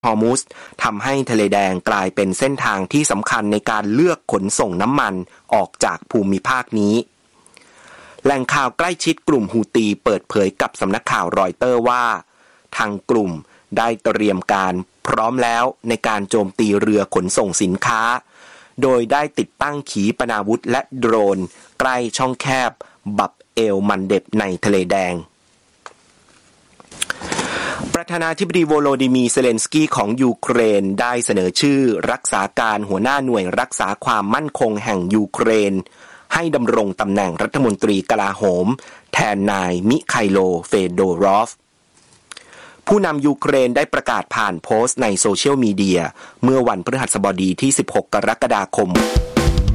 ฮอร์มุซทำให้ทะเลแดงกลายเป็นเส้นทางที่สำคัญในการเลือกขนส่งน้ำมันออกจากภูมิภาคนี้แหล่งข่าวใกล้ชิดกลุ่มฮูตีเปิดเผยกับสำนักข่าวรอยเตอร์ว่าทางกลุ่มได้เตรียมการพร้อมแล้วในการโจมตีเรือขนส่งสินค้าโดยได้ติดตั้งขีปนาวุธและโดรนใกล้ช่องแคบบับเอลมันเดบในทะเลแดงประธานาธิบดีโวโลดิมีร์เซเลนสกี้ของยูเครนได้เสนอชื่อรักษาการหัวหน้าหน่วยรักษาความมั่นคงแห่งยูเครนให้ดำรงตำแหน่งรัฐมนตรีกลาโหมแทนนายมิไคโลเฟโดรอฟผู้นำยูเครนได้ประกาศผ่านโพสต์ในโซเชียลมีเดียเมื่อวันพฤหัสบดีที่16 กรกฎาคม